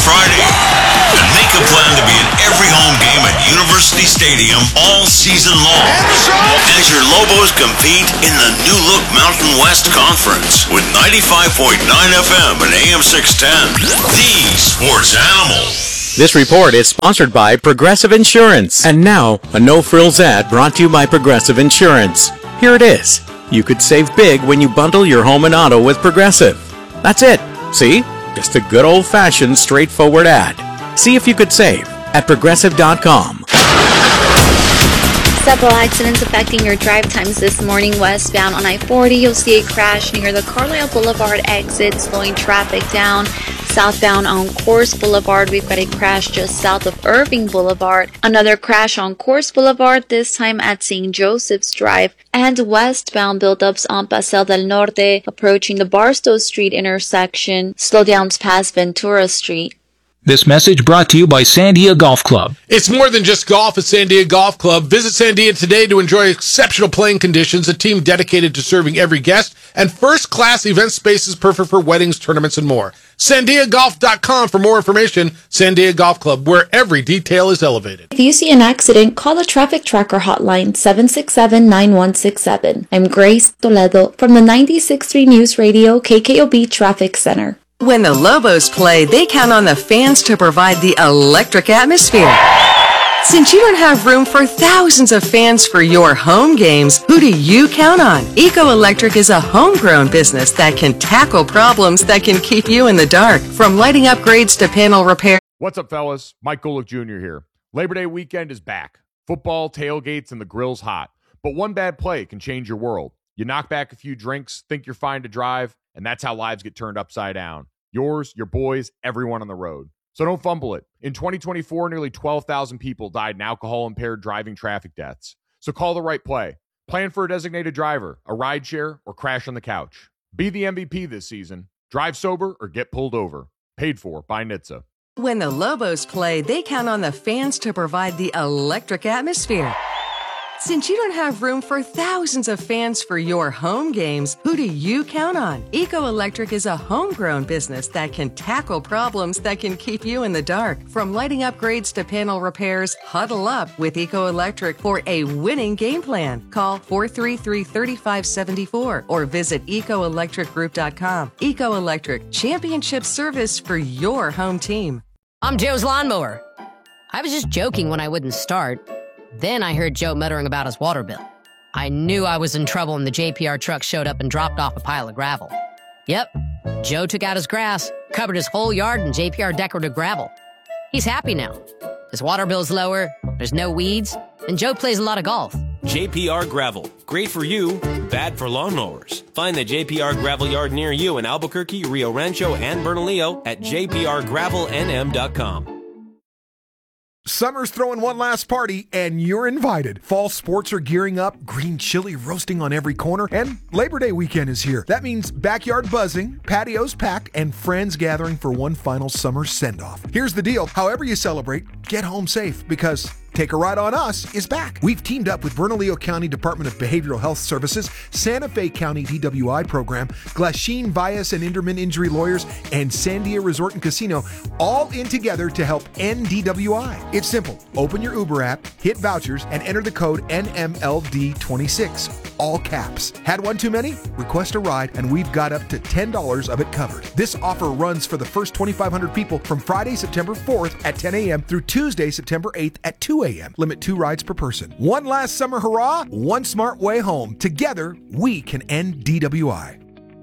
Friday. And make a plan to be at every home game at University Stadium all season long. As your Lobos compete in the new look Mountain West Conference with 95.9 FM and AM 610. The Sports Animal. This report is sponsored by Progressive Insurance. And now, a no-frills ad brought to you by Progressive Insurance. Here it is. You could save big when you bundle your home and auto with Progressive. That's it. See? Just a good old-fashioned, straightforward ad. See if you could save at Progressive.com. Several accidents affecting your drive times this morning. Westbound on I-40, you'll see a crash near the Carlisle Boulevard exit, slowing traffic down. Southbound on Course Boulevard, we've got a crash just south of Irving Boulevard. Another crash on Course Boulevard, this time at St. Joseph's Drive. And westbound buildups on Paseo del Norte, approaching the Barstow Street intersection. Slowdowns past Ventura Street. This message brought to you by Sandia Golf Club. It's more than just golf at Sandia Golf Club. Visit Sandia today to enjoy exceptional playing conditions, a team dedicated to serving every guest, and first-class event spaces perfect for weddings, tournaments, and more. SandiaGolf.com for more information. Sandia Golf Club, where every detail is elevated. If you see an accident, call the Traffic Tracker hotline 767-9167. I'm Grace Toledo from the 96.3 News Radio KKOB Traffic Center. When the Lobos play, they count on the fans to provide the electric atmosphere. Since you don't have room for thousands of fans for your home games, who do you count on? Eco Electric is a homegrown business that can tackle problems that can keep you in the dark, from lighting upgrades to panel repair. What's up, fellas? Mike Golick Jr. here. Labor Day weekend is back. Football, tailgates, and the grill's hot. But one bad play can change your world. You knock back a few drinks, think you're fine to drive, and that's how lives get turned upside down. Yours, your boys, everyone on the road. So don't fumble it. In 2024, nearly 12,000 people died in alcohol-impaired driving traffic deaths. So call the right play. Plan for a designated driver, a rideshare, or crash on the couch. Be the MVP this season. Drive sober or get pulled over. Paid for by NHTSA. When the Lobos play, they count on the fans to provide the electric atmosphere. Since you don't have room for thousands of fans for your home games, who do you count on? Eco Electric is a homegrown business that can tackle problems that can keep you in the dark. From lighting upgrades to panel repairs, huddle up with Eco Electric for a winning game plan. Call 433-3574 or visit ecoelectricgroup.com. Eco Electric, championship service for your home team. I'm Joe's lawnmower. I was just joking when I wouldn't start. Then I heard Joe muttering about his water bill. I knew I was in trouble when the JPR truck showed up and dropped off a pile of gravel. Yep, Joe took out his grass, covered his whole yard in JPR decorative gravel. He's happy now. His water bill's lower, there's no weeds, and Joe plays a lot of golf. JPR Gravel. Great for you, bad for lawnmowers. Find the JPR Gravel yard near you in Albuquerque, Rio Rancho, and Bernalillo at jprgravelnm.com. Summer's throwing one last party, and you're invited. Fall sports are gearing up, green chili roasting on every corner, and Labor Day weekend is here. That means backyard buzzing, patios packed, and friends gathering for one final summer send-off. Here's the deal. However you celebrate, get home safe, because Take a Ride on Us is back. We've teamed up with Bernalillo County Department of Behavioral Health Services, Santa Fe County DWI program, Glasheen Bias and Inderman Injury Lawyers, and Sandia Resort and Casino, all in together to help end DWI. It's simple. Open your Uber app, hit vouchers, and enter the code NMLD26. All caps. Had one too many? Request a ride, and we've got up to $10 of it covered. This offer runs for the first 2,500 people from Friday, September 4th at 10 a.m. through Tuesday, September 8th at 2 a.m. Limit 2 rides per person. One last summer hurrah, one smart way home. Together, we can end DWI.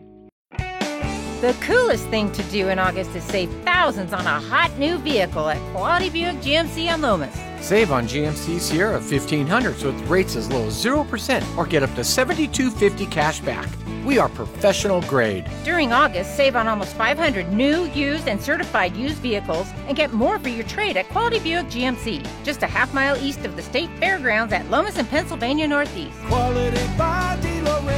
The coolest thing to do in August is save thousands on a hot new vehicle at Quality Buick GMC on Lomas. Save on GMC Sierra 1500s with rates as low as 0% or get up to $72.50 cash back. We are professional grade. During August, save on almost 500 new, used, and certified used vehicles and get more for your trade at Quality Buick GMC, just a half mile east of the State Fairgrounds at Lomas and Pennsylvania Northeast. Quality by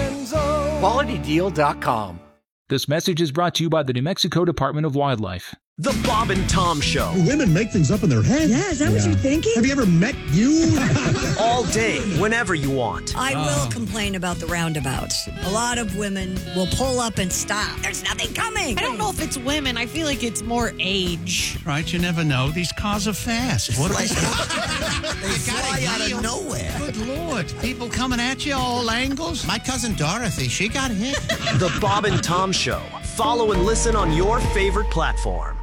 DeLorenzo. QualityDeal.com. This message is brought to you by the New Mexico Department of Wildlife. The Bob and Tom Show. Women make things up in their head. Yeah, is that what you're thinking? Have you ever met you? All day, whenever you want. I will complain about the roundabouts. A lot of women will pull up and stop. There's nothing coming. I don't know if it's women. I feel like it's more age. Right, you never know. These cars are fast. What They fly out of nowhere. Good Lord. People coming at you all angles. My cousin Dorothy, she got hit. The Bob and Tom Show. Follow and listen on your favorite platform.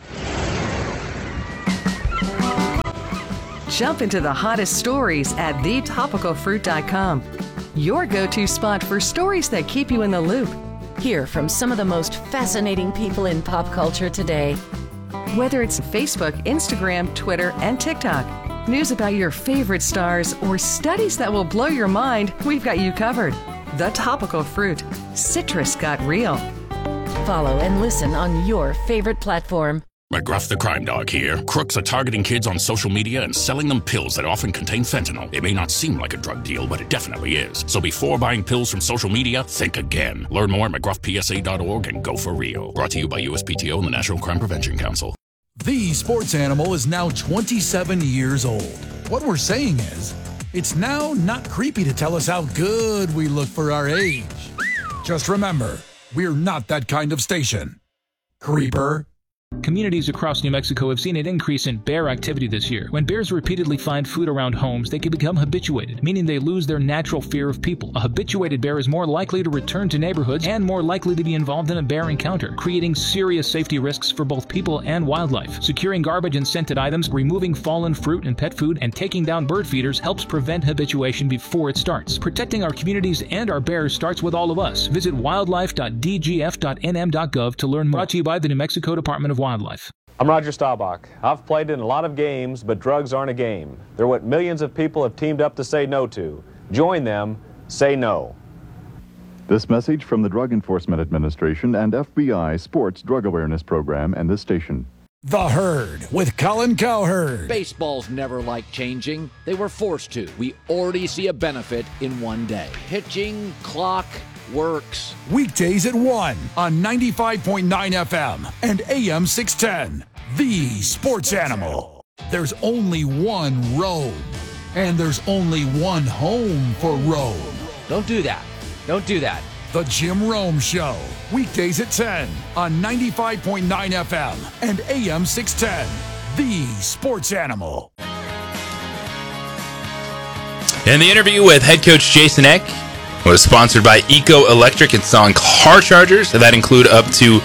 Jump into the hottest stories at thetopicalfruit.com. Your go-to spot for stories that keep you in the loop. Hear from some of the most fascinating people in pop culture today. Whether it's Facebook, Instagram, Twitter, and TikTok, news about your favorite stars, or studies that will blow your mind, we've got you covered. The Topical Fruit. Citrus got real. Follow and listen on your favorite platform. McGruff the Crime Dog here. Crooks are targeting kids on social media and selling them pills that often contain fentanyl. It may not seem like a drug deal, but it definitely is. So before buying pills from social media, think again. Learn more at McGruffPSA.org and go for real. Brought to you by USPTO and the National Crime Prevention Council. The Sports Animal is now 27 years old. What we're saying is, it's now not creepy to tell us how good we look for our age. Just remember, we're not that kind of station. Creeper. Communities across New Mexico have seen an increase in bear activity this year. When bears repeatedly find food around homes, they can become habituated, meaning they lose their natural fear of people. A habituated bear is more likely to return to neighborhoods and more likely to be involved in a bear encounter, creating serious safety risks for both people and wildlife. Securing garbage and scented items, removing fallen fruit and pet food, and taking down bird feeders helps prevent habituation before it starts. Protecting our communities and our bears starts with all of us. Visit wildlife.dgf.nm.gov to learn more. Brought to you by the New Mexico Department of Wildlife. I'm Roger Staubach. I've played in a lot of games, but drugs aren't a game. They're what millions of people have teamed up to say no to. Join them. Say no. This message from the Drug Enforcement Administration and FBI Sports Drug Awareness Program and this station. The Herd with Colin Cowherd. Baseball's never liked changing. They were forced to. We already see a benefit in one day. Pitching, clock, works. Weekdays at 1 on 95.9 FM and AM 610. The Sports Animal. There's only one Rome, and there's only one home for Rome. Don't do that. Don't do that. The Jim Rome Show. Weekdays at 10 on 95.9 FM and AM 610. The Sports Animal. And the interview with head coach Jason Eck was sponsored by Eco Electric installing car chargers that include up to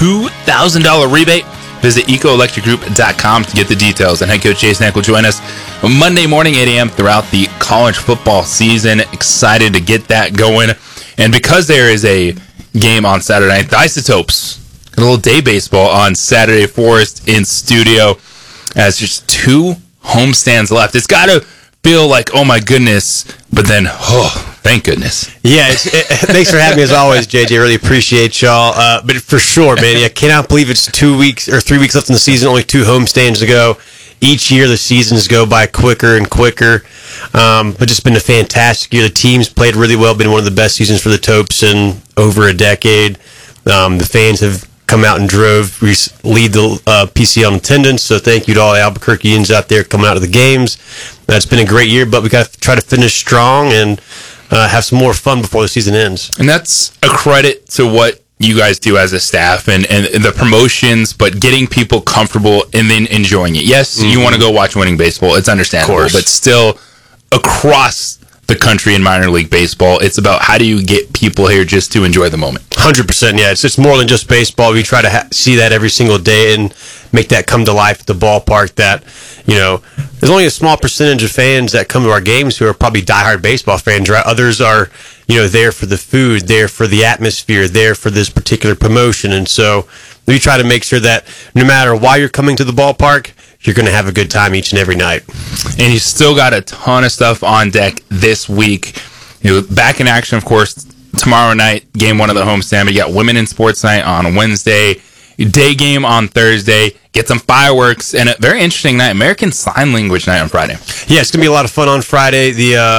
$2,000 rebate. Visit ecoelectricgroup.com to get the details. And head coach Jason Eck will join us Monday morning, 8 a.m. throughout the college football season. Excited to get that going. And because there is a game on Saturday night, the Isotopes, a little day baseball on Saturday. Forest in studio as just 2 homestands left. It's got to feel like, oh my goodness, but then, oh, thank goodness. Yeah, thanks for having me as always, JJ. Really appreciate y'all. But for sure, man, I cannot believe it's 2 weeks or 3 weeks left in the season, only 2 homestands to go. Each year the seasons go by quicker and quicker. But just been a fantastic year. The team's played really well, been one of the best seasons for the Topes in over a decade. The fans have come out and drove, lead the PCL in attendance, so thank you to all the Albuquerqueans out there coming out to the games. It's been a great year, but we got to try to finish strong and have some more fun before the season ends. And that's a credit to what you guys do as a staff and the promotions, but getting people comfortable and then enjoying it. Yes, you want to go watch winning baseball. It's understandable, but still across the country in minor league baseball, it's about how do you get people here just to enjoy the moment. 100%, yeah. It's just more than just baseball. We try to see that every single day and make that come to life at the ballpark. That, you know, there's only a small percentage of fans that come to our games who are probably diehard baseball fans, right? Others are, you know, there for the food, there for the atmosphere, there for this particular promotion. And so we try to make sure that no matter why you're coming to the ballpark, you're going to have a good time each and every night. And you still got a ton of stuff on deck this week. You know, back in action, of course, tomorrow night, game 1 of the homestand. But you got Women in Sports Night on Wednesday, day game on Thursday. Get some fireworks and a very interesting night, American Sign Language Night on Friday. Yeah, it's going to be a lot of fun on Friday. The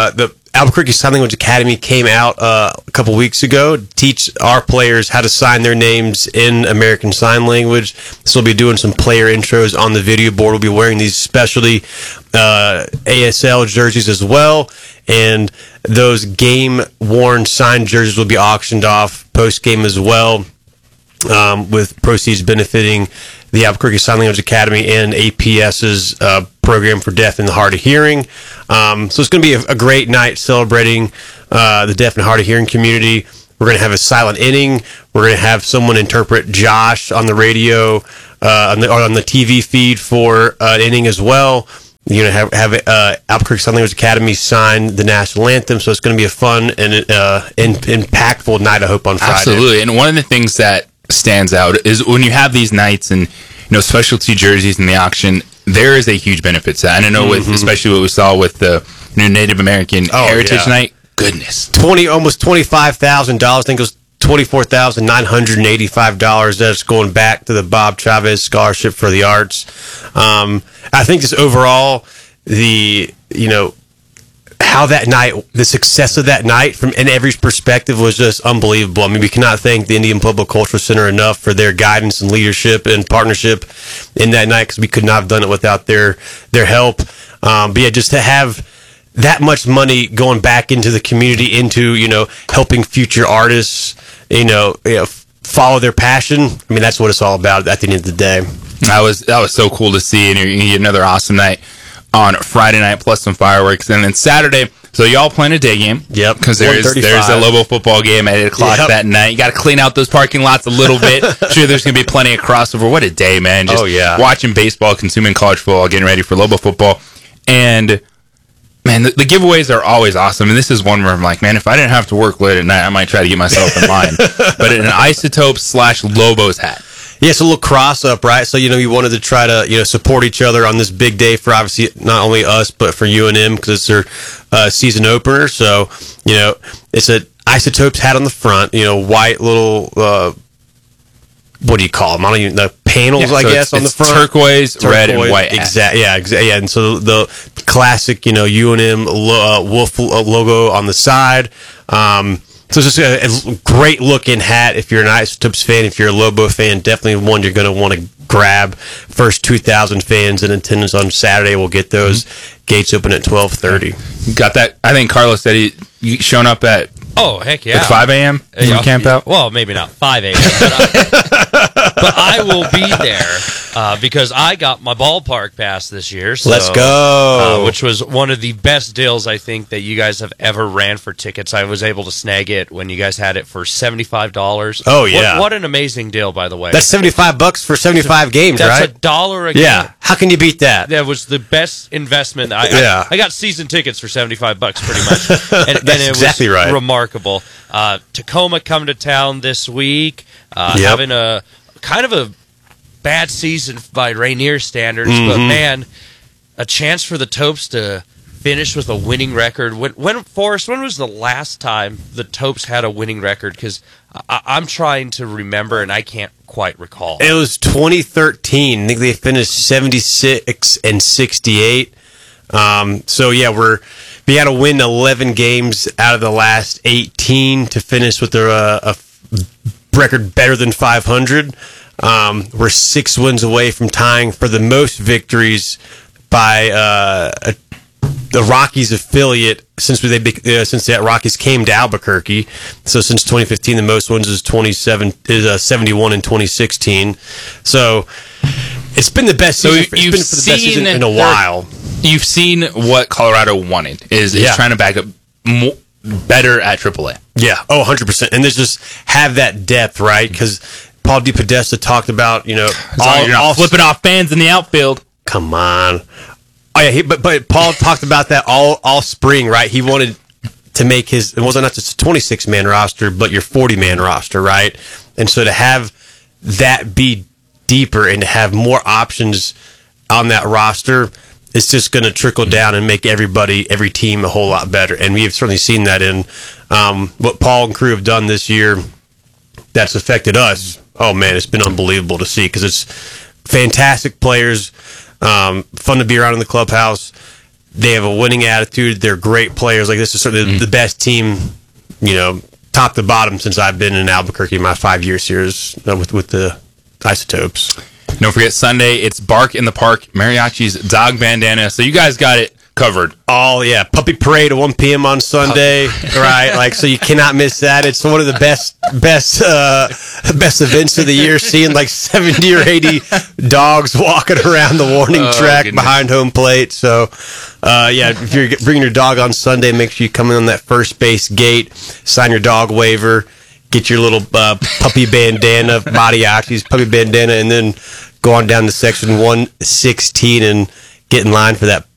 Albuquerque Sign Language Academy came out a couple weeks ago to teach our players how to sign their names in American Sign Language. So we'll be doing some player intros on the video board. We'll be wearing these specialty ASL jerseys as well, and those game-worn signed jerseys will be auctioned off post-game as well, with proceeds benefiting the Albuquerque Sign Language Academy and APS's program for deaf and hard of hearing. So it's going to be a great night celebrating the deaf and hard of hearing community. We're going to have a silent inning. We're going to have someone interpret Josh on the radio, on the TV feed for an inning as well. You're going to have Albuquerque Sign Language Academy sign the national anthem. So it's going to be a fun and impactful night, I hope, on Friday. Absolutely. And one of the things that stands out is when you have these nights and specialty jerseys in the auction, there is a huge benefit to that. And I know with especially what we saw with the Native American Heritage Night, goodness, almost $25,000. I think it was $24,985. That's going back to the Bob Chavez Scholarship for the Arts. I think just overall, how that night, the success of that night from in every perspective was just unbelievable. I mean, we cannot thank the Indian Public Cultural Center enough for their guidance and leadership and partnership in that night, because we could not have done it without their help. But yeah, just to have that much money going back into the community, into helping future artists, follow their passion. I mean, that's what it's all about at the end of the day. That was so cool to see, and you get another awesome night on Friday night, plus some fireworks, and then Saturday. So y'all playing a day game? Yep. Because there's a Lobo football game at 8 o'clock that night. You got to clean out those parking lots a little bit. Sure, there's going to be plenty of crossover. What a day, man! Just watching baseball, consuming college football, getting ready for Lobo football, and man, the giveaways are always awesome. And this is one where I'm like, man, if I didn't have to work late at night, I might try to get myself in line. But an Isotopes/Lobos hat. Yeah, it's a little cross up, right? So, we wanted to try to, support each other on this big day for obviously not only us, but for UNM, because it's their season opener. So, it's an Isotopes hat on the front, white little, what do you call them? I don't even know, panels, I guess, on the front. Turquoise, red, and white hat. Exactly. Yeah. And so the classic, UNM wolf logo on the side. So it's just a great looking hat. If you're an Isotopes fan, if you're a Lobo fan, definitely one you're going to want to grab. First 2,000 fans in attendance on Saturday will get those. Gates open at 12:30. Got that? I think Carlos said he shown up at heck yeah, at 5 a.m. You camp out? Well, maybe not 5 a.m. But I will be there because I got my ballpark pass this year. So, let's go. Which was one of the best deals I think that you guys have ever ran for tickets. I was able to snag it when you guys had it for $75. Oh yeah, what an amazing deal, by the way. That's $75 for 75 games, right? That's $1 a game. Yeah, how can you beat that? That was the best investment. I got season tickets for $75 pretty much, and it exactly was right. Remarkable. Tacoma coming to town this week, having a kind of a bad season by Rainier standards, but man, a chance for the Topes to finish with a winning record. Forrest, when was the last time the Topes had a winning record? Because I'm trying to remember, and I can't quite recall. It was 2013. I think they finished 76-68. So yeah, we had to win 11 games out of the last 18 to finish with a record better than 500. We're 6 wins away from tying for the most victories by the Rockies affiliate since that Rockies came to Albuquerque. So since 2015, the most wins is 71 in 2016. So it's been the best season. It's been the best season in a while. You've seen what Colorado wanted is trying to back up better at AAA. Yeah, 100%. And there's just have that depth, right? Because Paul DePodesta talked about, you're not flipping off fans in the outfield. Come on. Oh yeah, but Paul talked about that all spring, right? He wanted to make it wasn't not just a 26-man roster, but your 40-man roster, right? And so to have that be deeper and to have more options on that roster, it's just going to trickle down and make every team a whole lot better. And we have certainly seen that in what Paul and crew have done this year that's affected us. Oh, man, it's been unbelievable to see because it's fantastic players, fun to be around in the clubhouse. They have a winning attitude. They're great players. Like, this is sort of the best team, top to bottom since I've been in Albuquerque. My 5 years here is with the Isotopes. Don't forget Sunday. It's Bark in the Park, Mariachi's Dog Bandana. So you guys got it covered. Oh yeah, Puppy Parade at 1 p.m. on Sunday, right? Like, so you cannot miss that. It's one of the best events of the year. Seeing like 70 or 80 dogs walking around the warning track behind home plate. So, if you're bringing your dog on Sunday, make sure you come in on that first base gate, sign your dog waiver, get your little puppy bandana, Mariachi's puppy bandana, and then go on down to section 116 and get in line for that